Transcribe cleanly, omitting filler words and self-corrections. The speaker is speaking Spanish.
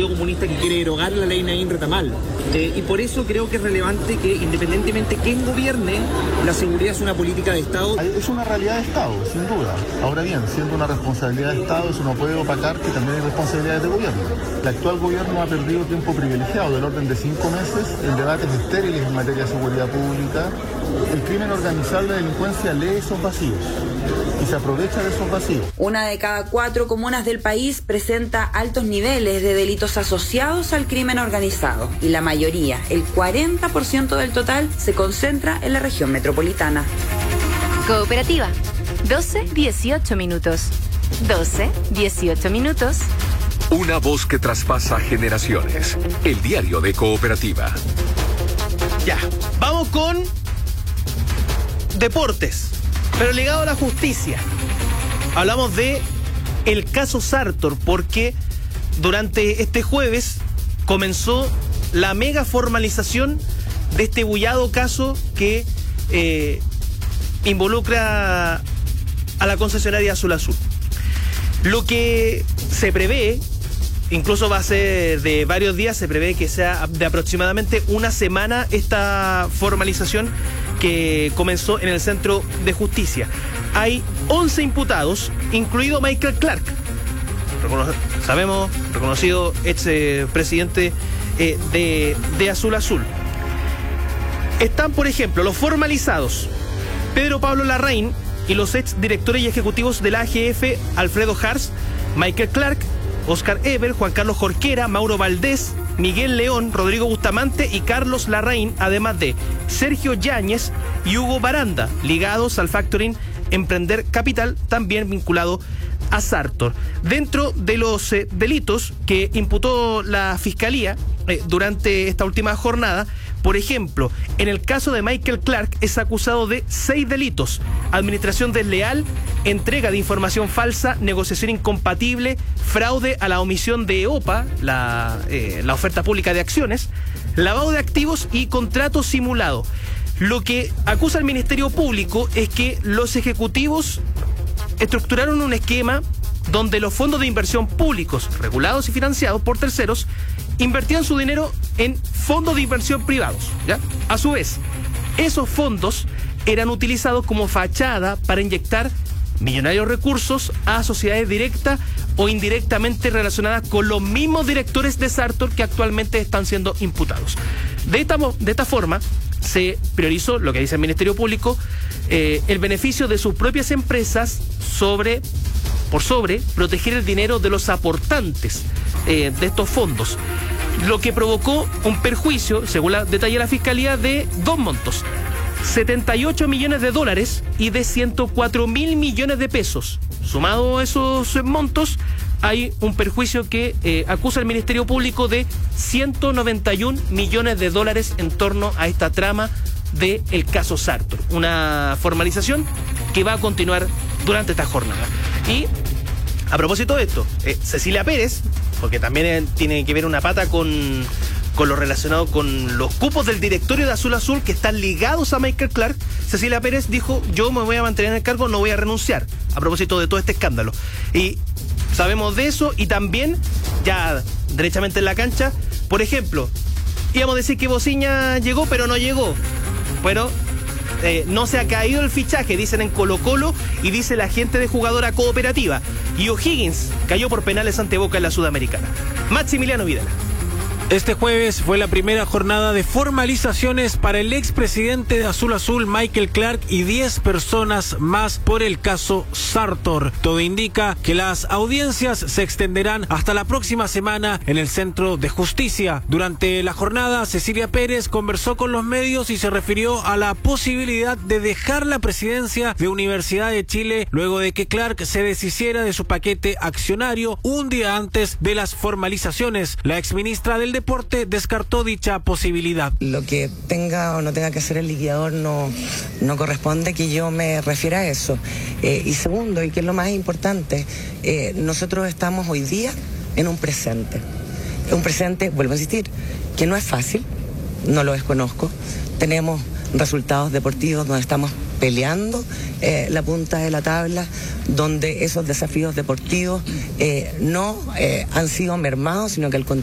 Partido Comunista que quiere derogar la ley Naín Retamal. Y por eso creo que es relevante que, independientemente quién gobierne, la seguridad es una política de Estado. Es una realidad de Estado, sin duda. Ahora bien, siendo una responsabilidad de Estado, eso no puede opacar que también hay responsabilidades de gobierno. El actual gobierno ha perdido tiempo privilegiado, del orden de 5 meses, en debates estériles en materia de seguridad pública. El crimen organizado y la delincuencia lee esos vacíos y se aprovecha de esos vacíos. 1 de cada 4 comunas del país presenta altos niveles de delitos asociados al crimen organizado y la mayoría, el 40% del total, se concentra en la región metropolitana. Cooperativa, 12-18 minutos. 12-18 minutos. Una voz que traspasa generaciones. El diario de Cooperativa. Ya, vamos con deportes, pero ligado a la justicia. Hablamos de el caso Sartor, porque durante este jueves comenzó la mega formalización de este bullado caso que involucra a la concesionaria Azul Azul. Lo que se prevé, incluso va a ser de varios días, se prevé que sea de aproximadamente una semana esta formalización que comenzó en el Centro de Justicia. Hay 11 imputados, incluido Michael Clark, reconocido ex presidente de Azul Azul. Están, por ejemplo, los formalizados: Pedro Pablo Larraín y los ex directores y ejecutivos de la AGF, Alfredo Hars, Michael Clark, Oscar Eber, Juan Carlos Jorquera, Mauro Valdés, Miguel León, Rodrigo Bustamante y Carlos Larraín, además de Sergio Yáñez y Hugo Baranda, ligados al factoring Emprender Capital, también vinculado a Sartor. Dentro de los delitos que imputó la Fiscalía durante esta última jornada, por ejemplo, en el caso de Michael Clark es acusado de 6 delitos: administración desleal, entrega de información falsa, negociación incompatible, fraude a la omisión de OPA, la oferta pública de acciones, lavado de activos y contrato simulado. Lo que acusa el Ministerio Público es que los ejecutivos estructuraron un esquema donde los fondos de inversión públicos, regulados y financiados por terceros, invertían su dinero en fondos de inversión privados, ¿ya? A su vez, esos fondos eran utilizados como fachada para inyectar millonarios recursos a sociedades directas o indirectamente relacionadas con los mismos directores de Sartor que actualmente están siendo imputados. De esta forma, se priorizó, lo que dice el Ministerio Público, el beneficio de sus propias empresas por sobre proteger el dinero de los aportantes de estos fondos, lo que provocó un perjuicio, según detalla la Fiscalía, de 2 montos: 78 millones de dólares y de 104 mil millones de pesos. Sumado a esos montos, hay un perjuicio que acusa el Ministerio Público de 191 millones de dólares en torno a esta trama del caso Sartor. Una formalización que va a continuar durante esta jornada. Y a propósito de esto, Cecilia Pérez, porque también tiene que ver una pata con lo relacionado con los cupos del directorio de Azul Azul que están ligados a Michael Clark, Cecilia Pérez dijo: yo me voy a mantener en el cargo, no voy a renunciar, a propósito de todo este escándalo. Y sabemos de eso, y también, ya derechamente en la cancha, por ejemplo, íbamos a decir que Bociña llegó, pero no llegó. Bueno, no se ha caído el fichaje, dicen en Colo-Colo, y dice la gente de Jugadora Cooperativa. Y O'Higgins cayó por penales ante Boca en la Sudamericana. Maximiliano Vidal. Este jueves fue la primera jornada de formalizaciones para el expresidente de Azul Azul, Michael Clark, y 10 personas más por el caso Sartor. Todo indica que las audiencias se extenderán hasta la próxima semana en el Centro de Justicia. Durante la jornada, Cecilia Pérez conversó con los medios y se refirió a la posibilidad de dejar la presidencia de Universidad de Chile luego de que Clark se deshiciera de su paquete accionario un día antes de las formalizaciones. La exministra del Deporte descartó dicha posibilidad. Lo que tenga o no tenga que hacer el liquidador no corresponde que yo me refiera a eso. Y segundo, y que es lo más importante, nosotros estamos hoy día en un presente. Un presente, vuelvo a insistir, que no es fácil, no lo desconozco. Tenemos resultados deportivos donde estamos peleando la punta de la tabla, donde esos desafíos deportivos no han sido mermados, sino que al contrario,